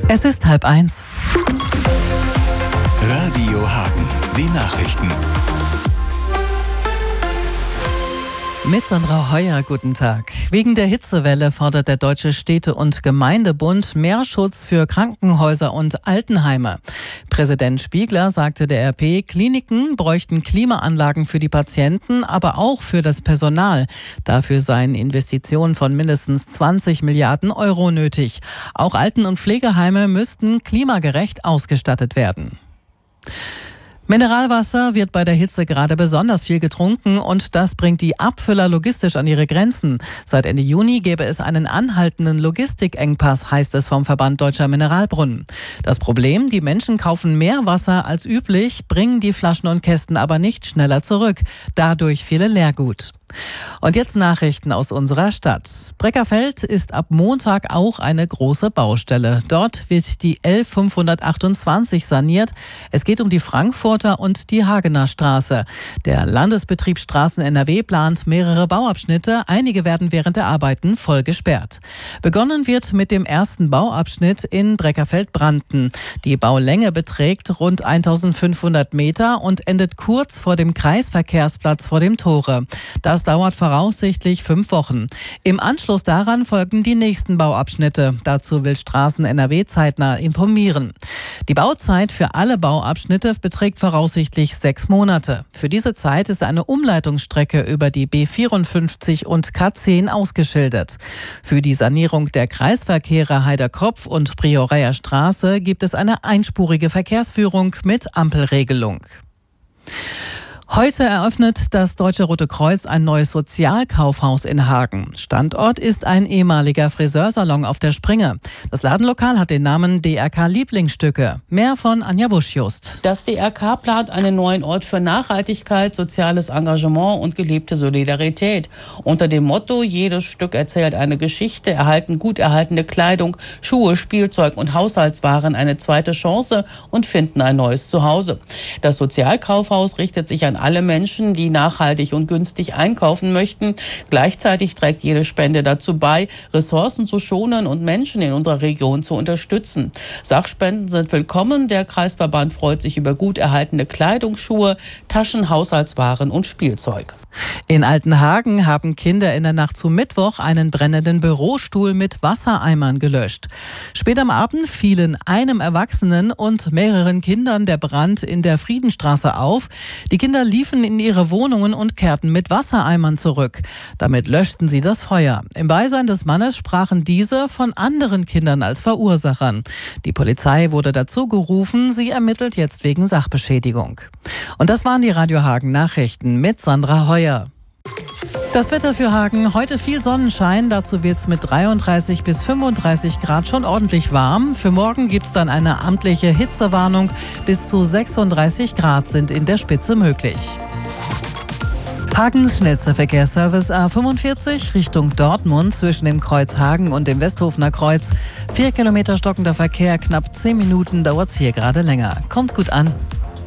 Es ist 12:30. Radio Hagen, die Nachrichten. Mit Sandra Heuer, guten Tag. Wegen der Hitzewelle fordert der Deutsche Städte- und Gemeindebund mehr Schutz für Krankenhäuser und Altenheime. Präsident Spiegler sagte der RP, Kliniken bräuchten Klimaanlagen für die Patienten, aber auch für das Personal. Dafür seien Investitionen von mindestens 20 Milliarden Euro nötig. Auch Alten- und Pflegeheime müssten klimagerecht ausgestattet werden. Mineralwasser wird bei der Hitze gerade besonders viel getrunken und das bringt die Abfüller logistisch an ihre Grenzen. Seit Ende Juni gäbe es einen anhaltenden Logistikengpass, heißt es vom Verband Deutscher Mineralbrunnen. Das Problem, die Menschen kaufen mehr Wasser als üblich, bringen die Flaschen und Kästen aber nicht schneller zurück. Dadurch fehle Leergut. Und jetzt Nachrichten aus unserer Stadt. Breckerfeld ist ab Montag auch eine große Baustelle. Dort wird die L528 saniert. Es geht um die Frankfurter und die Hagener Straße. Der Landesbetrieb Straßen NRW plant mehrere Bauabschnitte. Einige werden während der Arbeiten voll gesperrt. Begonnen wird mit dem ersten Bauabschnitt in Breckerfeld-Brandten. Die Baulänge beträgt rund 1500 Meter und endet kurz vor dem Kreisverkehrsplatz vor dem Tore. Das dauert voraussichtlich 5 Wochen. Im Anschluss daran folgen die nächsten Bauabschnitte. Dazu will Straßen NRW zeitnah informieren. Die Bauzeit für alle Bauabschnitte beträgt voraussichtlich 6 Monate. Für diese Zeit ist eine Umleitungsstrecke über die B54 und K10 ausgeschildert. Für die Sanierung der Kreisverkehre Heiderkopf und Prioreier Straße gibt es eine einspurige Verkehrsführung mit Ampelregelung. Heute eröffnet das Deutsche Rote Kreuz ein neues Sozialkaufhaus in Hagen. Standort ist ein ehemaliger Friseursalon auf der Springe. Das Ladenlokal hat den Namen DRK Lieblingsstücke. Mehr von Anja Busch-Just. Das DRK plant einen neuen Ort für Nachhaltigkeit, soziales Engagement und gelebte Solidarität. Unter dem Motto, jedes Stück erzählt eine Geschichte, erhalten gut erhaltene Kleidung, Schuhe, Spielzeug und Haushaltswaren eine zweite Chance und finden ein neues Zuhause. Das Sozialkaufhaus richtet sich an alle Menschen, die nachhaltig und günstig einkaufen möchten. Gleichzeitig trägt jede Spende dazu bei, Ressourcen zu schonen und Menschen in unserer Region zu unterstützen. Sachspenden sind willkommen. Der Kreisverband freut sich über gut erhaltene Kleidung, Schuhe, Taschen, Haushaltswaren und Spielzeug. In Altenhagen haben Kinder in der Nacht zu Mittwoch einen brennenden Bürostuhl mit Wassereimern gelöscht. Spät am Abend fielen einem Erwachsenen und mehreren Kindern der Brand in der Friedenstraße auf. Die Kinder liefen in ihre Wohnungen und kehrten mit Wassereimern zurück. Damit löschten sie das Feuer. Im Beisein des Mannes sprachen diese von anderen Kindern als Verursachern. Die Polizei wurde dazu gerufen. Sie ermittelt jetzt wegen Sachbeschädigung. Und das waren die Radio Hagen Nachrichten mit Sandra Heuer. Das Wetter für Hagen, heute viel Sonnenschein, dazu wird es mit 33 bis 35 Grad schon ordentlich warm. Für morgen gibt es dann eine amtliche Hitzewarnung, bis zu 36 Grad sind in der Spitze möglich. Hagens schnellster Verkehrsservice A45 Richtung Dortmund zwischen dem Kreuz Hagen und dem Westhofener Kreuz. 4 Kilometer stockender Verkehr, knapp 10 Minuten dauert es hier gerade länger. Kommt gut an.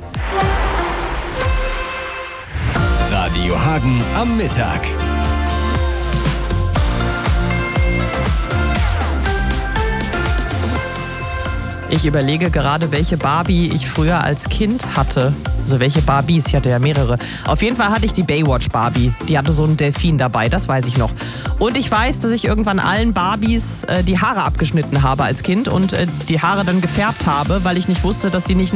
Radio Hagen am Mittag. Ich überlege gerade, welche Barbie ich früher als Kind hatte. Also welche Barbies, ich hatte ja mehrere. Auf jeden Fall hatte ich die Baywatch Barbie. Die hatte so einen Delfin dabei, das weiß ich noch. Und ich weiß, dass ich irgendwann allen Barbies die Haare abgeschnitten habe als Kind und die Haare dann gefärbt habe, weil ich nicht wusste, dass sie nicht